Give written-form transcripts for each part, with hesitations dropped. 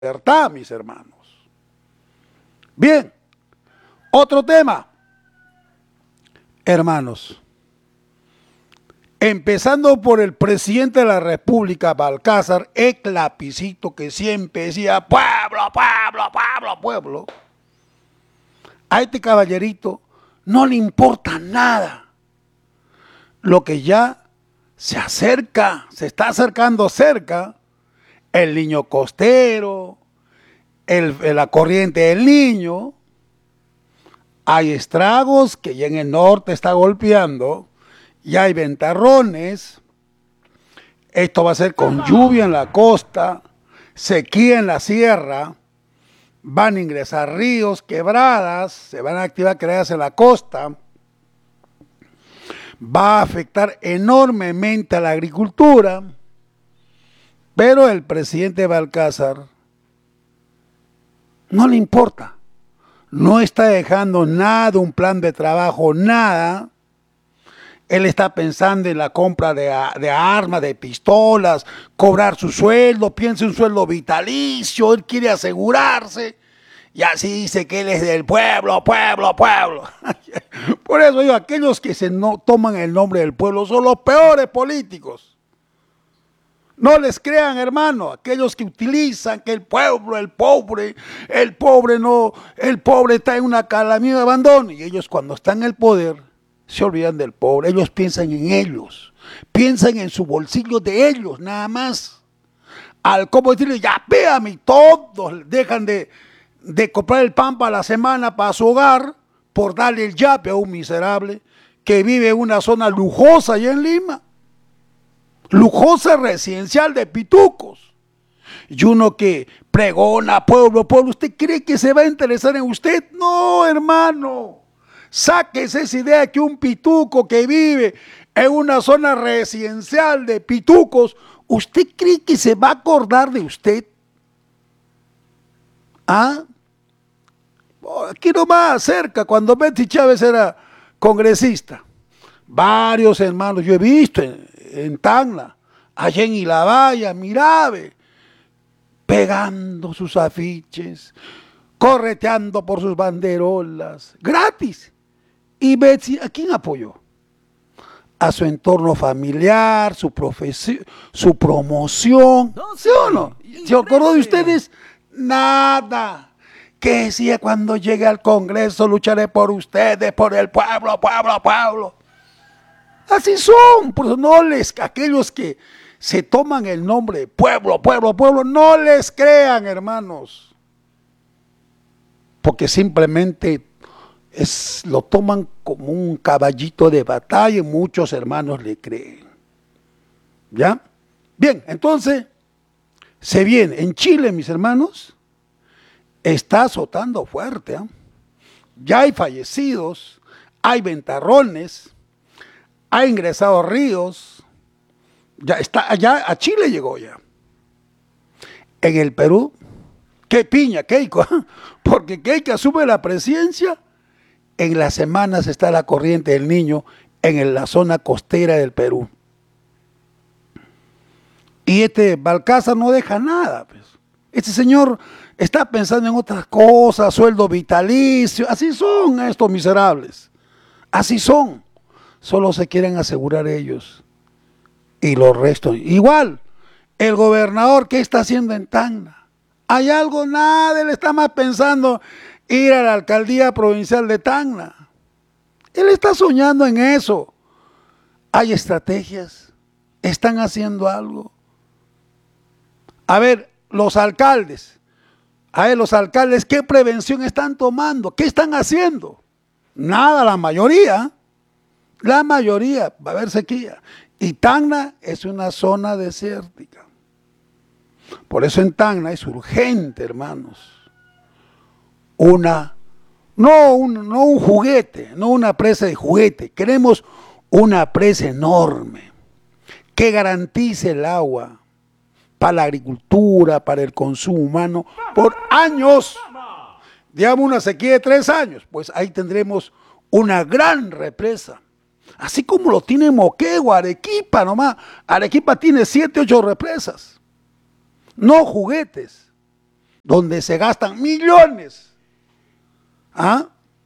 libertad, mis hermanos. Bien, otro tema, hermanos. Empezando por el presidente de la República, Balcázar, el lapicito que siempre decía pueblo, pueblo, pueblo, pueblo. A este caballerito no le importa nada. Lo que ya se acerca, se está acercando cerca, el niño costero, la corriente del Niño. Hay estragos que ya en el norte está golpeando, ya hay ventarrones. Esto va a ser con lluvia en la costa, sequía en la sierra, van a ingresar ríos, quebradas, se van a activar quebradas en la costa. Va a afectar enormemente a la agricultura, pero el presidente Balcázar no le importa. No está dejando nada, un plan de trabajo, nada. Él está pensando en la compra de armas, de pistolas, cobrar su sueldo, piensa en un sueldo vitalicio, él quiere asegurarse. Y así dice que él es del pueblo, pueblo, pueblo. Por eso digo, aquellos que no toman el nombre del pueblo son los peores políticos. No les crean, hermano, aquellos que utilizan que el pueblo, el pobre está en una calamidad de abandono. Y ellos cuando están en el poder se olvidan del pobre. Ellos piensan en ellos, piensan en su bolsillo de ellos, nada más. Al cómo decirle, ya véame, todos dejan de comprar el pan para la semana para su hogar por darle el yape a un miserable que vive en una zona lujosa allá en Lima. Lujosa residencial de pitucos. Y uno que pregona, pueblo, pueblo, ¿usted cree que se va a interesar en usted? No, hermano. Sáquese esa idea que un pituco que vive en una zona residencial de pitucos, ¿usted cree que se va a acordar de usted? ¿Ah? Aquí nomás, cerca, cuando Betsy Chávez era congresista. Varios hermanos, yo he visto en Tacna, allá en Ilabaya, Mirabe, pegando sus afiches, correteando por sus banderolas, gratis. Y Betsy, ¿a quién apoyó? A su entorno familiar, su profesión, su promoción. ¿Sí o no? ¿Se acordó de ustedes? Nada. ¿Qué decía cuando llegue al Congreso? Lucharé por ustedes, por el pueblo, pueblo, pueblo. Así son, por eso aquellos que se toman el nombre de pueblo, pueblo, pueblo, no les crean, hermanos. Porque simplemente lo toman como un caballito de batalla y muchos hermanos le creen. ¿Ya? Bien, entonces, se viene en Chile, mis hermanos, está azotando fuerte. Ya hay fallecidos, hay ventarrones, ha ingresado ríos, ya está, allá a Chile llegó ya. En el Perú, qué piña, Keiko, porque Keiko asume la presidencia, en las semanas está la corriente del Niño en la zona costera del Perú. Y Balcázar no deja nada, pues. Este señor está pensando en otras cosas, sueldo vitalicio, así son estos miserables, así son. Solo se quieren asegurar ellos. Y los restos. Igual, el gobernador, ¿qué está haciendo en Tacna? ¿Hay algo? Nada, él está más pensando ir a la alcaldía provincial de Tacna. Él está soñando en eso. Hay estrategias. ¿Están haciendo algo? A ver, los alcaldes. ¿Qué prevención están tomando? ¿Qué están haciendo? Nada, la mayoría. La mayoría va a haber sequía. Y Tacna es una zona desértica. Por eso en Tacna es urgente, hermanos, no un juguete, no una presa de juguete. Queremos una presa enorme que garantice el agua para la agricultura, para el consumo humano, por años. Digamos una sequía de 3 años, pues ahí tendremos una gran represa. Así como lo tiene Moquegua, Arequipa nomás. Arequipa tiene 7, 8 represas. No juguetes. donde se gastan millones. ¿Ah?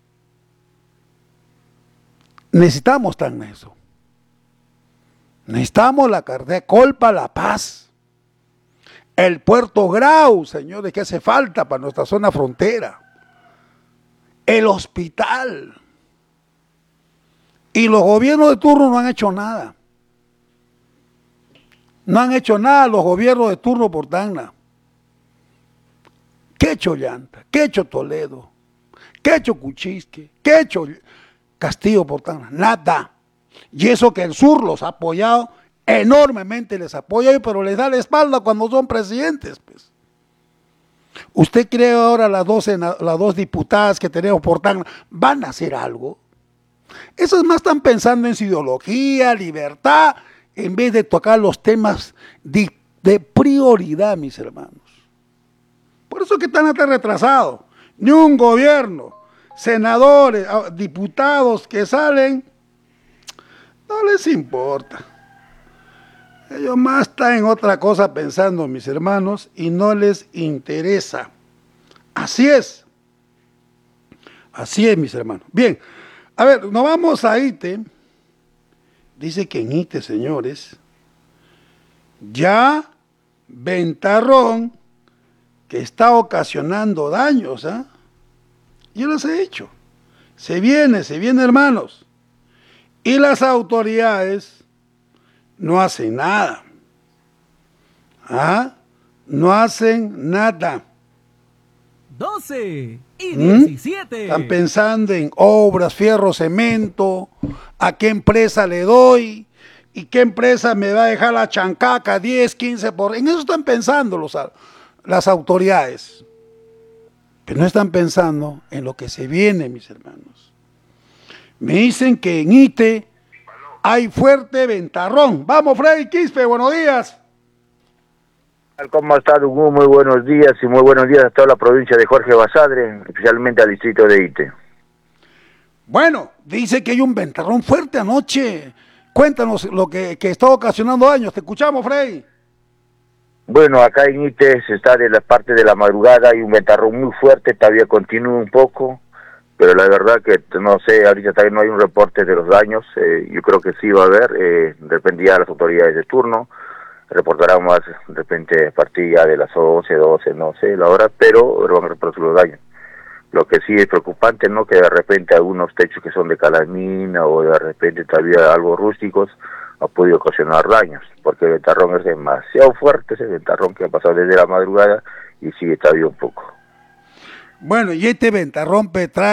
Necesitamos tan eso. Necesitamos la carretera Colpa La Paz. El puerto Grau, señores, que hace falta para nuestra zona frontera. El hospital. Y los gobiernos de turno no han hecho nada. No han hecho nada los gobiernos de turno por Tacna. ¿Qué ha hecho Llanta? ¿Qué ha hecho Toledo? ¿Qué ha hecho Cuchisque? ¿Qué ha hecho Castillo por Tacna? Nada. Y eso que el sur los ha apoyado, enormemente les apoya, pero les da la espalda cuando son presidentes, pues. ¿Usted cree ahora las dos diputadas que tenemos por Tacna van a hacer algo? Esas más están pensando en su ideología, libertad, en vez de tocar los temas de prioridad, mis hermanos. Por eso es que están hasta retrasados. Ni un gobierno, senadores, diputados que salen, no les importa. Ellos más están en otra cosa pensando, mis hermanos, y no les interesa. Así es. Así es, mis hermanos. Bien, a ver, nos vamos a ITE. Dice que en ITE, señores, ya ventarrón que está ocasionando daños, ¿ah? Yo los he hecho. Se viene, hermanos. Y las autoridades no hacen nada. ¿Ah? No hacen nada. 12 y 17. Están pensando en obras, fierro, cemento, a qué empresa le doy y qué empresa me va a dejar la chancaca, 10, 15 por... En eso están pensando las autoridades. Pero no están pensando en lo que se viene, mis hermanos. Me dicen que en ITE hay fuerte ventarrón. Vamos, Freddy Quispe, buenos días. ¿Cómo está, Hugo? Muy buenos días y muy buenos días a toda la provincia de Jorge Basadre, especialmente al distrito de ITE. Bueno, dice que hay un ventarrón fuerte anoche. Cuéntanos lo que está ocasionando daños. Te escuchamos, Freddy. Bueno, acá en ITE se está de la parte de la madrugada, hay un ventarrón muy fuerte, todavía continúa un poco, pero la verdad que no sé, ahorita todavía no hay un reporte de los daños, yo creo que sí va a haber, dependía de las autoridades de turno, reportarán más de repente a partir ya de las 11, 12, no sé la hora, pero van a reportar los daños. Lo que sí es preocupante, ¿no? Que de repente algunos techos que son de calamina o de repente todavía algo rústicos ha podido ocasionar daños, porque el ventarrón es demasiado fuerte, ese ventarrón que ha pasado desde la madrugada y sigue todavía un poco. Bueno, y este ventarrón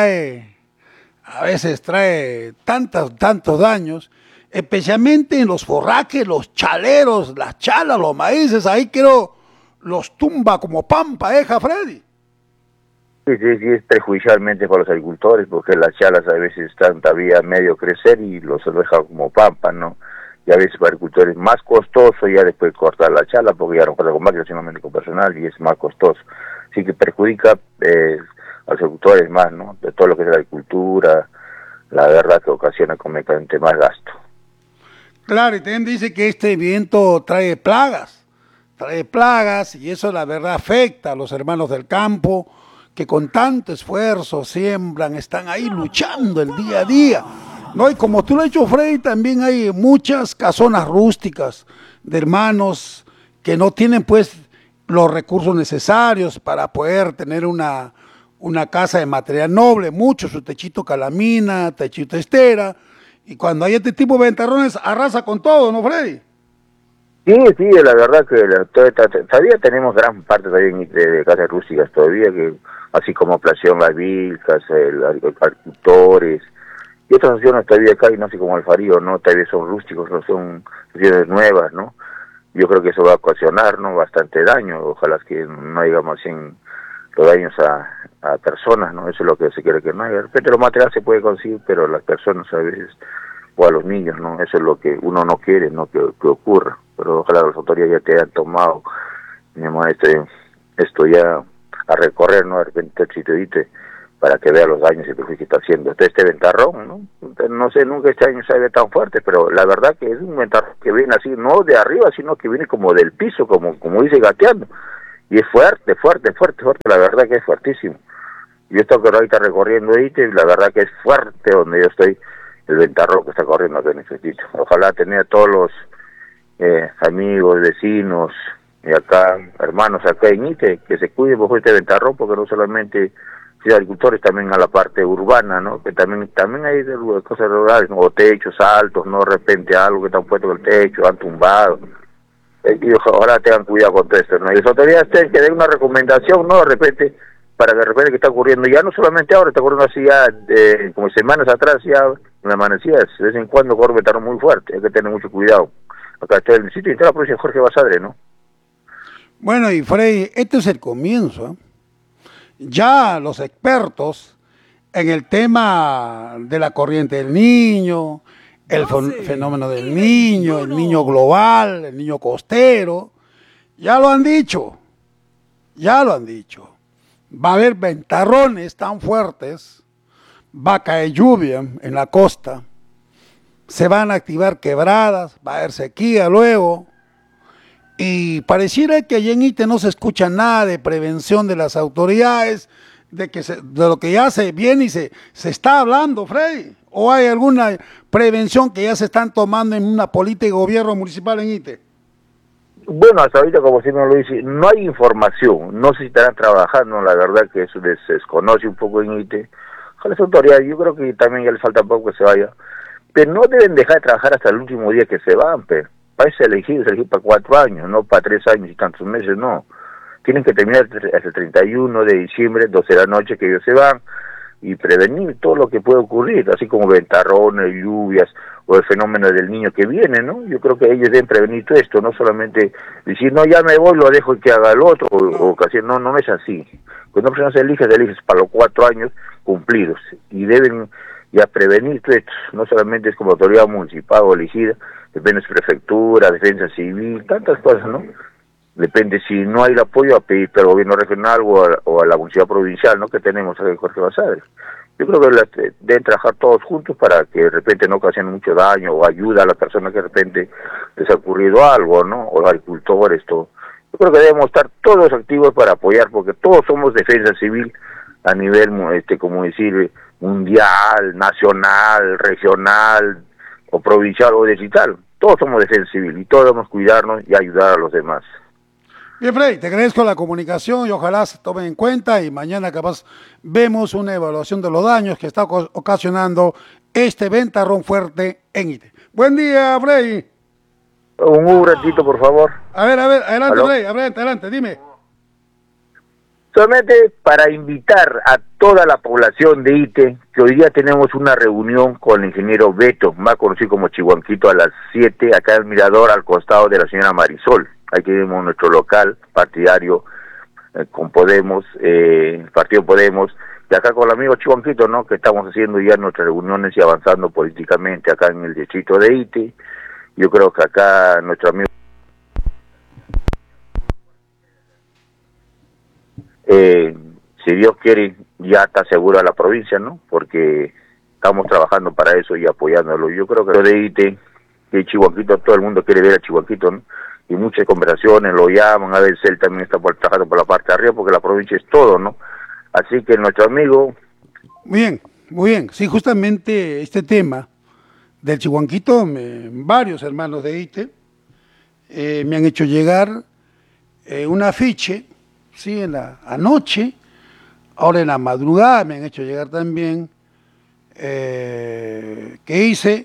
a veces trae tantos daños, especialmente en los forrajes, los chaleros, las chalas, los maíces, ahí creo los tumba como pampa, Freddy. Sí, es perjudicialmente para los agricultores, porque las chalas a veces están todavía medio crecer y los deja como pampa, ¿no? Y a veces para agricultores es más costoso ya después cortar la chala, porque ya no corta con máquinas, sino con personal, y es más costoso. Así que perjudica a los agricultores más, ¿no? De todo lo que es la agricultura, la verdad que ocasiona convenientemente más gasto. Claro, y también dice que este viento trae plagas, y eso la verdad afecta a los hermanos del campo, que con tanto esfuerzo siembran, están ahí luchando el día a día, ¿no? Y como tú lo has dicho, Freddy, también hay muchas casonas rústicas de hermanos que no tienen pues los recursos necesarios para poder tener una casa de material noble, mucho, su techito calamina, techito estera, y cuando hay este tipo de ventarrones arrasa con todo, ¿no, Freddy? Sí, la verdad que todavía tenemos gran parte también de casas rústicas todavía, que así como Plación Las Vilcas, agricultores, y otras opciones todavía acá, y no sé como Alfarío, ¿no? Todavía son rústicos, no son opciones nuevas, ¿no? Yo creo que eso va a ocasionar, ¿no? Bastante daño, ojalá que no haya más bien los daños a personas, ¿no? Eso es lo que se quiere que no haya. De repente lo material se puede conseguir, pero las personas a veces, o a los niños, ¿no? Eso es lo que uno no quiere, ¿no? Que ocurra. Pero ojalá las autoridades ya te hayan tomado, digamos, esto ya a recorrer, ¿no? De repente el sitio ITE, para que vea los daños y el perjuicio que está haciendo. Entonces este ventarrón, ¿no? No sé, nunca este año se ve tan fuerte, pero la verdad que es un ventarrón que viene así, no de arriba, sino que viene como del piso, como dice, gateando. Y es fuerte, fuerte, fuerte, fuerte, la verdad que es fuertísimo. Yo estoy ahorita recorriendo Ite, y la verdad que es fuerte donde yo estoy, el ventarrón que está corriendo acá en ese sitio. Ojalá tener a todos los amigos, vecinos, y acá, hermanos acá en Ite, que se cuiden bajo este ventarrón, porque no solamente agricultores, también a la parte urbana, ¿no? Que también hay cosas rurales, ¿no? O techos altos, ¿no? De repente algo que están puestos en el techo, han tumbado. Y ojalá tengan cuidado con todo esto, ¿no? Y las autoridades tienen que den una recomendación, ¿no? De repente, para que de repente que está ocurriendo, ya no solamente ahora, está ocurriendo así ya, como semanas atrás, ya en la amanecidas, de vez en cuando corre un ventarrón muy fuerte, hay que tener mucho cuidado. Acá está el sitio y está la provincia de Jorge Basadre, ¿no? Bueno, y Frei, este es el comienzo, ¿eh? Ya los expertos en el tema de la corriente del niño, el fenómeno del niño, el niño global, el niño costero, ya lo han dicho, Va a haber ventarrones tan fuertes, va a caer lluvia en la costa, se van a activar quebradas, va a haber sequía luego, y pareciera que allí en Ite no se escucha nada de prevención de las autoridades, de lo que ya se viene y se está hablando, Frei. ¿O hay alguna prevención que ya se están tomando en una política de gobierno municipal en Ite? Bueno, hasta ahorita, como siempre lo dice, no hay información, no sé si estarán trabajando, la verdad que eso se desconoce un poco en Ite. A las autoridades, yo creo que también ya les falta poco que se vaya, pero no deben dejar de trabajar hasta el último día que se van, pero para eso elegir para 4 años, no para 3 años y tantos meses, no. Tienen que terminar hasta el 31 de diciembre, 12 de la noche que ellos se van, y prevenir todo lo que puede ocurrir, así como ventarrones, lluvias, o el fenómeno del niño que viene, ¿no? Yo creo que ellos deben prevenir todo esto, no solamente decir, no, ya me voy, lo dejo que haga el otro, o casi, no es así. Cuando una persona se elige para los 4 años cumplidos, y deben ya prevenir todo esto, no solamente es como autoridad municipal o elegida, depende de su prefectura, defensa civil, tantas cosas, ¿no? Depende si no hay el apoyo a pedir al gobierno regional o a la municipalidad provincial, ¿no? Que tenemos aquí en Jorge Basadre. Yo creo que deben trabajar todos juntos para que de repente no ocasionen mucho daño o ayuda a las personas que de repente les ha ocurrido algo, ¿no? O los agricultores, todo. Yo creo que debemos estar todos activos para apoyar, porque todos somos defensa civil a nivel, como decir, mundial, nacional, regional, o provincial o digital. Todos somos defensa civil y todos debemos cuidarnos y ayudar a los demás. Bien, Frei, te agradezco la comunicación y ojalá se tomen en cuenta y mañana capaz vemos una evaluación de los daños que está ocasionando este ventarrón fuerte en Ite. Buen día, Frei. Un ratito, por favor. A ver, adelante, ¿Aló? Frei, adelante, dime. Solamente para invitar a toda la población de Ite, que hoy día tenemos una reunión con el ingeniero Beto, más conocido como Chihuanquito, a las 7, acá en el Mirador, al costado de la señora Marisol. Ahí tenemos nuestro local partidario con Podemos, el partido Podemos, y acá con el amigo Chihuanquito, ¿no? Que estamos haciendo ya nuestras reuniones y avanzando políticamente acá en el distrito de Ite. Yo creo que acá nuestro amigo si Dios quiere, ya está segura la provincia, ¿no? Porque estamos trabajando para eso y apoyándolo. Yo creo que lo de Ite, que Chihuanquito, todo el mundo quiere ver a Chihuanquito, ¿no? Y muchas conversaciones lo llaman, a veces él también está trabajando por la parte de arriba, porque la provincia es todo, ¿no? Así que nuestro amigo... Muy bien. Sí, justamente este tema del Chihuanquito, varios hermanos de Ite me han hecho llegar un afiche, sí, anoche, ahora en la madrugada me han hecho llegar también, que dice,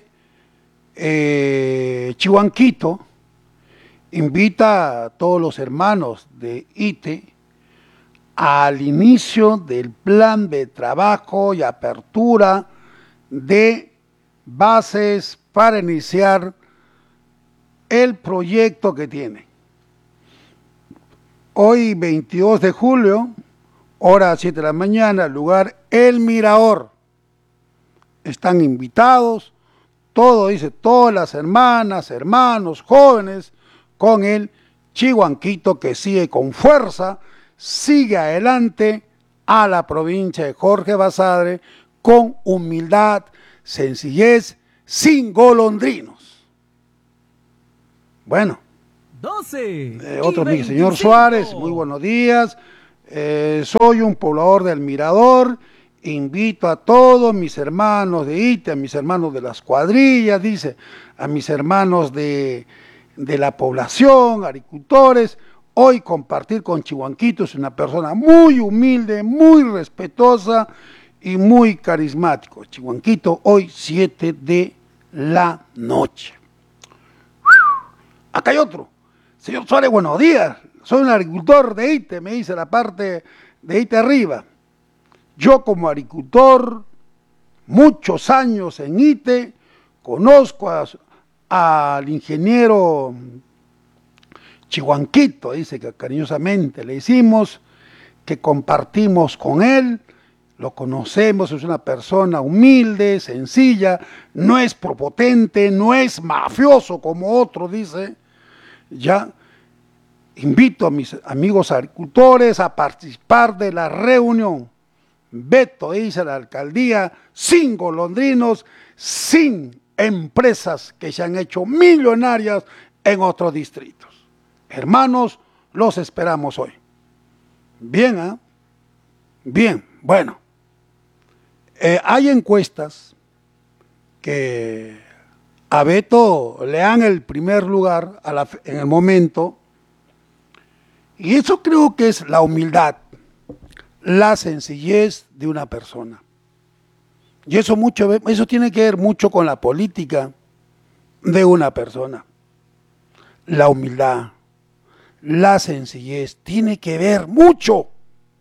Chihuanquito invita a todos los hermanos de Ite al inicio del plan de trabajo y apertura de bases para iniciar el proyecto que tiene. Hoy, 22 de julio, hora 7 de la mañana, lugar El Mirador. Están invitados, dice, todas las hermanas, hermanos, jóvenes, con el Chihuanquito que sigue con fuerza, sigue adelante a la provincia de Jorge Basadre con humildad, sencillez, sin golondrinos. Bueno, 12. Otro y señor 25. Suárez, muy buenos días. Soy un poblador del Mirador. Invito a todos mis hermanos de ITE, a mis hermanos de las cuadrillas, dice, a mis hermanos de la población, agricultores, hoy compartir con Chihuanquito. Es una persona muy humilde, muy respetuosa y muy carismático. Chihuanquito, hoy 7 de la noche. Acá hay otro. Señor Suárez, buenos días. Soy un agricultor de ITE, me dice la parte de ITE arriba. Yo como agricultor, muchos años en ITE, conozco al ingeniero Chihuanquito, dice que cariñosamente le hicimos, que compartimos con él, lo conocemos, es una persona humilde, sencilla, no es propotente, no es mafioso como otro, dice. Ya invito a mis amigos agricultores a participar de la reunión. Beto, dice la alcaldía, sin golondrinos, sin empresas que se han hecho millonarias en otros distritos. Hermanos, los esperamos hoy. Bien, ¿eh? Bien, bueno. Hay encuestas que a Beto le dan el primer lugar en el momento, y eso creo que es la humildad, la sencillez de una persona. Y eso tiene que ver mucho con la política de una persona. La humildad, la sencillez, tiene que ver mucho.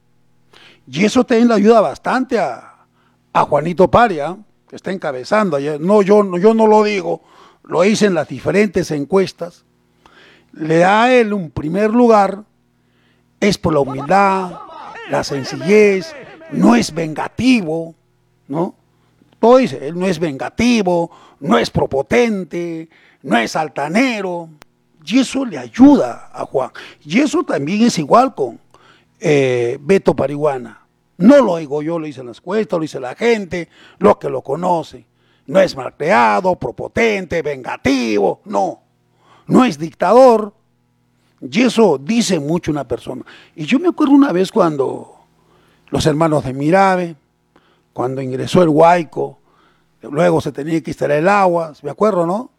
Y eso también le ayuda bastante a Juanito Paria, que está encabezando. No, yo no lo digo, lo hice en las diferentes encuestas. Le da a él un primer lugar, es por la humildad, la sencillez, no es vengativo, ¿no? Todo dice, él no es vengativo, no es propotente, no es altanero, y eso le ayuda a Juan. Y eso también es igual con Beto Parihuana. No lo digo yo, lo dicen las encuestas, lo dice la gente, los que lo conocen. No es malcriado, propotente, vengativo, no es dictador. Y eso dice mucho una persona. Y yo me acuerdo una vez cuando los hermanos de Mirabe, cuando ingresó el Huayco, luego se tenía que instalar el agua, me acuerdo, ¿no?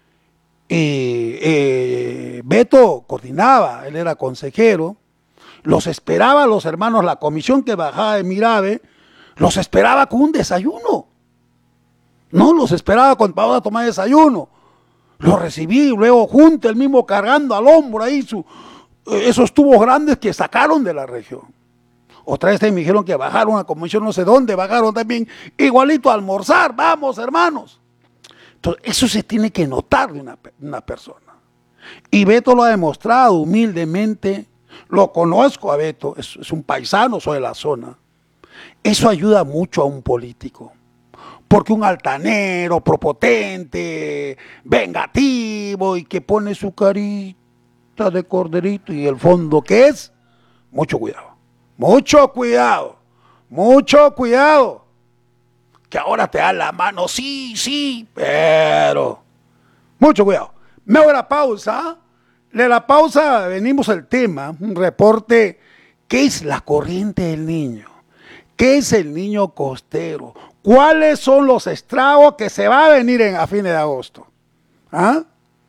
Y Beto coordinaba, él era consejero, los esperaba a los hermanos, la comisión que bajaba de Mirabe, los esperaba con un desayuno. No los esperaba cuando vamos a tomar desayuno. Lo recibí, luego junto, el mismo cargando al hombro ahí esos tubos grandes que sacaron de la región. Otra vez me dijeron que bajaron a comisión no sé dónde, bajaron también igualito a almorzar, vamos hermanos. Entonces eso se tiene que notar de una persona. Y Beto lo ha demostrado humildemente, lo conozco a Beto, es un paisano, soy de la zona. Eso ayuda mucho a un político. Porque un altanero, propotente, vengativo y que pone su carita de corderito y el fondo que es, mucho cuidado, mucho cuidado, mucho cuidado. Que ahora te da la mano, sí, pero mucho cuidado. Me voy a la pausa. De la pausa venimos al tema, un reporte, ¿qué es la corriente del niño? ¿Qué es el niño costero? ¿Cuáles son los estragos que se va a venir a fines de agosto? ¿Ah?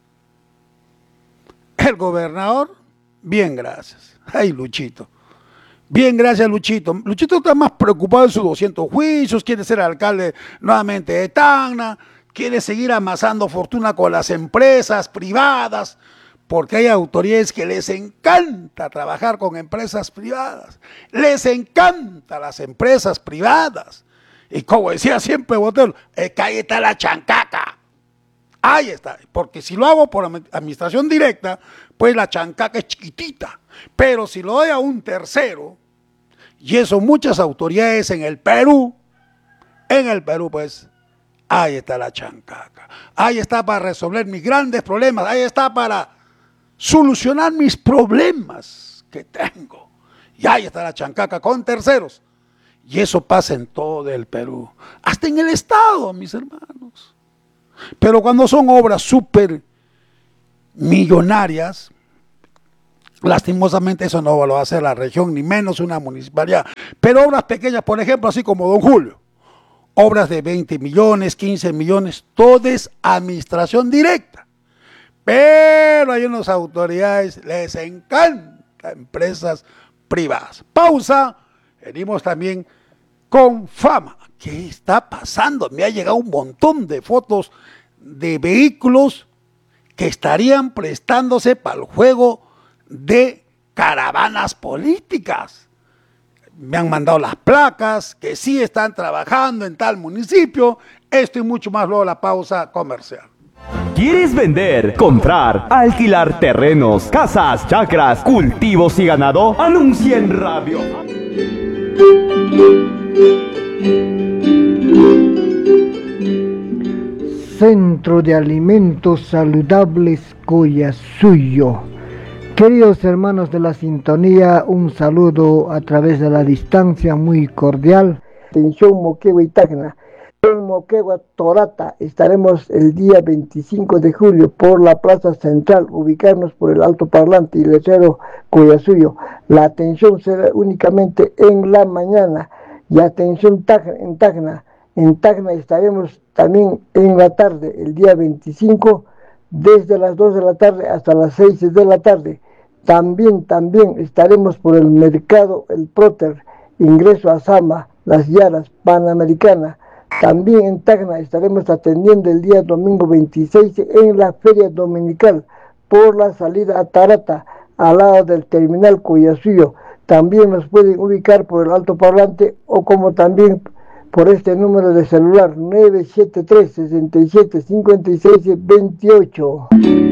El gobernador, bien, gracias. Ay, Luchito. Bien, gracias, Luchito. Luchito está más preocupado en sus 200 juicios, quiere ser alcalde nuevamente de Tacna, quiere seguir amasando fortuna con las empresas privadas, porque hay autoridades que les encanta trabajar con empresas privadas. Les encanta las empresas privadas. Y como decía siempre Botero, es que ahí está la chancaca. Ahí está. Porque si lo hago por administración directa, pues la chancaca es chiquitita. Pero si lo doy a un tercero, y eso muchas autoridades en el Perú, pues, ahí está la chancaca. Ahí está para resolver mis grandes problemas. Ahí está para solucionar mis problemas que tengo. Y ahí está la chancaca con terceros. Y eso pasa en todo el Perú, hasta en el Estado, mis hermanos. Pero cuando son obras súper millonarias, Lastimosamente eso no lo va a hacer la región, ni menos una municipalidad. Pero obras pequeñas, por ejemplo, así como Don Julio, obras de 20 millones, 15 millones, todo es administración directa. Pero hay unas autoridades, les encanta empresas privadas. Pausa, venimos también con Fama. ¿Qué está pasando? Me ha llegado un montón de fotos de vehículos que estarían prestándose para el juego de caravanas políticas. Me han mandado las placas, que sí están trabajando en tal municipio. Esto y mucho más luego de la pausa comercial. ¿Quieres vender, comprar, alquilar terrenos, casas, chacras, cultivos y ganado? Anuncia en radio. Centro de Alimentos Saludables Collasuyo. Queridos hermanos de la sintonía, un saludo a través de la distancia muy cordial. Atención Moquegua y Tacna. En Moquegua, Torata, estaremos el día 25 de julio por la Plaza Central, ubicarnos por el alto parlante y letrero Collasuyo. La atención será únicamente en la mañana. Y atención en Tacna. En Tacna estaremos también en la tarde, el día 25, desde las 2 de la tarde hasta las 6 de la tarde. También estaremos por el mercado El Próter, ingreso a Sama, Las Yaras, Panamericana. También en Tacna estaremos atendiendo el día domingo 26 en la Feria Dominical, por la salida a Tarata, al lado del terminal Collasuyo. También nos pueden ubicar por el alto parlante o como también por este número de celular 973 67 56 28.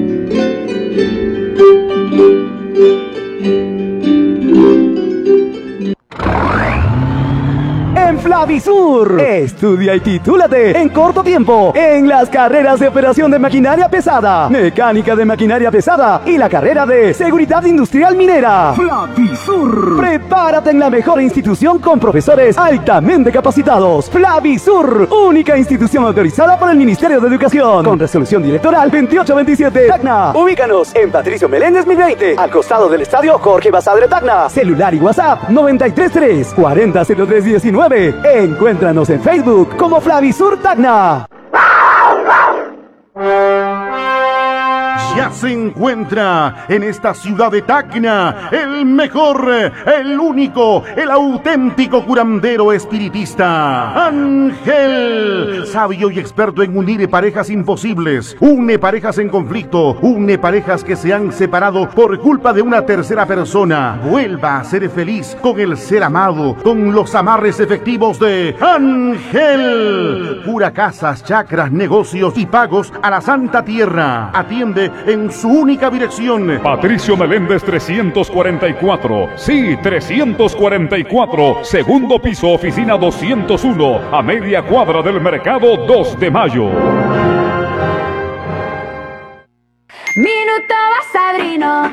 En Flavisur, estudia y titúlate en corto tiempo en las carreras de operación de maquinaria pesada, mecánica de maquinaria pesada y la carrera de seguridad industrial minera. Flavisur, prepárate en la mejor institución con profesores altamente capacitados. Flavisur, única institución autorizada por el Ministerio de Educación, con resolución directoral 2827. Tacna, ubícanos en Patricio Meléndez 1020, al costado del estadio Jorge Basadre Tacna. Celular y WhatsApp 933 400319. Encuéntranos en Facebook como Flavisur Tacna. Ya se encuentra en esta ciudad de Tacna el mejor, el único, el auténtico curandero espiritista, Ángel, sabio y experto en unir parejas imposibles, une parejas en conflicto, une parejas que se han separado por culpa de una tercera persona. Vuelva a ser feliz con el ser amado, con los amarres efectivos de Ángel. Cura casas, chacras, negocios y pagos a la Santa Tierra. Atiende en su única dirección. Patricio Meléndez 344. Sí, 344. Segundo piso, oficina 201. A media cuadra del mercado 2 de mayo. Minuto Basadrino.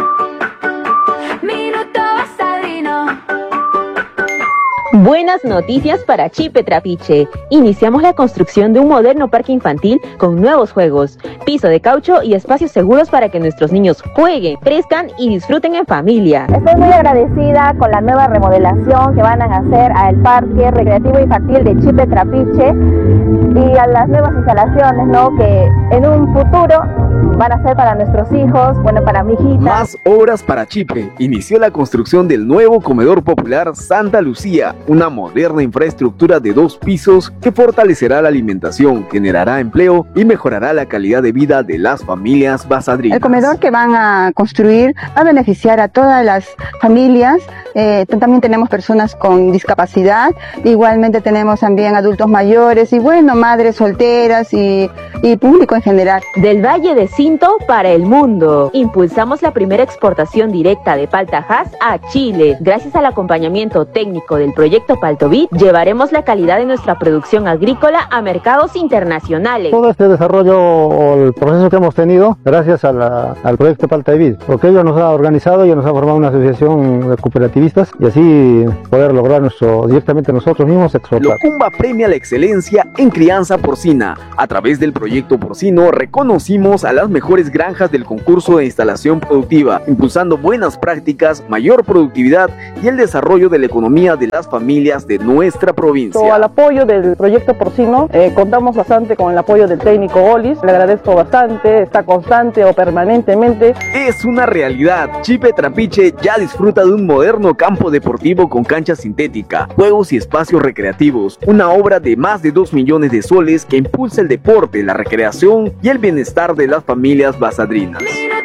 Minuto Basadrino. Buenas noticias para Chipe Trapiche. Iniciamos la construcción de un moderno parque infantil con nuevos juegos, piso de caucho y espacios seguros para que nuestros niños jueguen, crezcan y disfruten en familia. Estoy muy agradecida con la nueva remodelación que van a hacer al parque recreativo infantil de Chipe Trapiche y a las nuevas instalaciones, ¿no?, que en un futuro van a ser para nuestros hijos, bueno, para mi hijita. Más obras para Chipe. Inició la construcción del nuevo comedor popular Santa Lucía, una moderna infraestructura de 2 pisos que fortalecerá la alimentación, generará empleo y mejorará la calidad de vida de las familias basadrinas. El comedor que van a construir va a beneficiar a todas las familias. También tenemos personas con discapacidad, igualmente tenemos también adultos mayores y bueno, madres solteras y público en general. Del Valle de Cinto para el mundo. Impulsamos la primera exportación directa de palta Hass a Chile. Gracias al acompañamiento técnico del proyecto Paltovit, llevaremos la calidad de nuestra producción agrícola a mercados internacionales. Todo este desarrollo o el proceso que hemos tenido gracias al proyecto Paltovit, porque ello nos ha organizado y nos ha formado una asociación de cooperativistas y así poder lograr directamente nosotros mismos exportar. Locumba premia la excelencia en crianza porcina a través del proyecto porcino, reconocimos a las mejores granjas del concurso de instalación productiva, impulsando buenas prácticas, mayor productividad y el desarrollo de la economía de las familias de nuestra provincia. Al apoyo del proyecto porcino, contamos bastante con el apoyo del técnico Olis, le agradezco bastante, está constante o permanentemente. Es una realidad, Chipe Trapiche ya disfruta de un moderno campo deportivo con cancha sintética, juegos y espacios recreativos, una obra de más de 2 millones de soles que impulsa el deporte, la recreación y el bienestar de las familias basadrinas.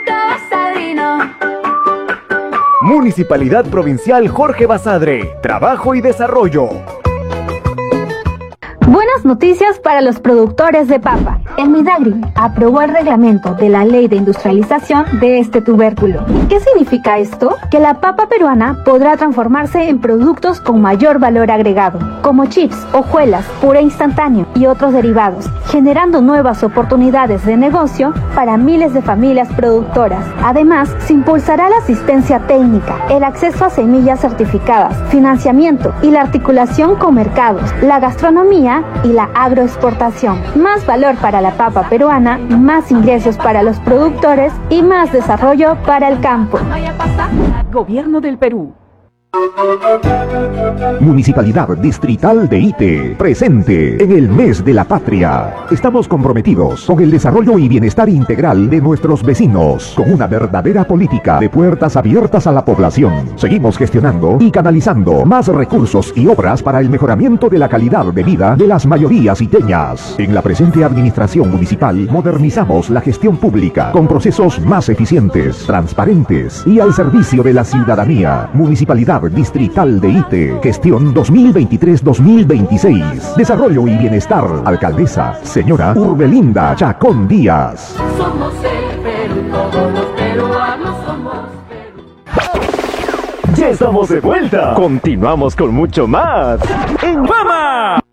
Municipalidad Provincial Jorge Basadre, Trabajo y Desarrollo. Buenas noticias para los productores de papa. El Midagri aprobó el reglamento de la ley de industrialización de este tubérculo. ¿Qué significa esto? Que la papa peruana podrá transformarse en productos con mayor valor agregado, como chips, hojuelas, puré instantáneo y otros derivados, generando nuevas oportunidades de negocio para miles de familias productoras. Además, se impulsará la asistencia técnica, el acceso a semillas certificadas, financiamiento y la articulación con mercados, la gastronomía y la agroexportación. Más valor para la papa peruana, más ingresos para los productores y más desarrollo para el campo. Gobierno del Perú. Municipalidad Distrital de Ite, presente en el mes de la patria. Estamos comprometidos con el desarrollo y bienestar integral de nuestros vecinos, con una verdadera política de puertas abiertas a la población. Seguimos gestionando y canalizando más recursos y obras para el mejoramiento de la calidad de vida de las mayorías iteñas. En la presente administración municipal modernizamos la gestión pública con procesos más eficientes, transparentes y al servicio de la ciudadanía. Municipalidad Distrital de Ite, gestión 2023-2026. Desarrollo y bienestar. Alcaldesa, señora Urbelinda Chacón Díaz. Somos el Perú, todos los peruanos somos Perú. Ya estamos de vuelta. Continuamos con mucho más en Fama.